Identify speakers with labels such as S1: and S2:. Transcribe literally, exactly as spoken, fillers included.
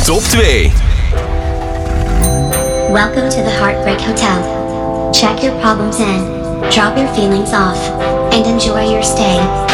S1: Top twee.
S2: Welcome to the Heartbreak Hotel. Check your problems in, drop your feelings off, and enjoy your stay.